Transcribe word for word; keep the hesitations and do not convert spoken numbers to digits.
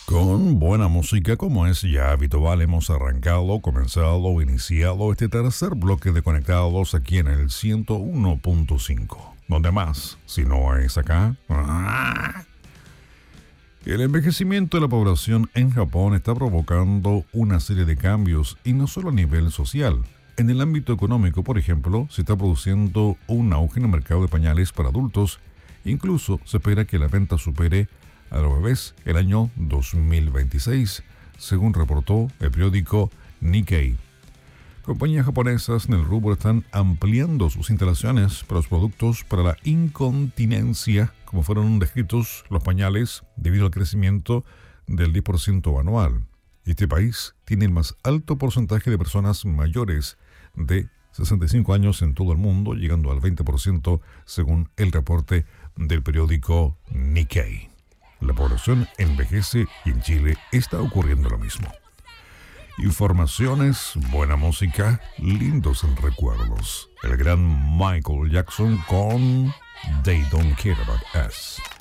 Con buena música, como es ya habitual, hemos arrancado, comenzado, iniciado este tercer bloque de Conectados aquí en el ciento uno punto cinco. ¿Dónde más? Si no es acá. ¡Ah! El envejecimiento de la población en Japón está provocando una serie de cambios, y no solo a nivel social. En el ámbito económico, por ejemplo, se está produciendo un auge en el mercado de pañales para adultos. Incluso se espera que la venta supere a los bebés el año dos mil veintiséis, según reportó el periódico Nikkei. Compañías japonesas en el rubro están ampliando sus instalaciones para los productos para la incontinencia, como fueron descritos los pañales, debido al crecimiento del diez por ciento anual. Este país tiene el más alto porcentaje de personas mayores de sesenta y cinco años en todo el mundo, llegando al veinte por ciento según el reporte del periódico Nikkei. La población envejece y en Chile está ocurriendo lo mismo. Informaciones, buena música, lindos recuerdos. El gran Michael Jackson con They Don't Care About Us.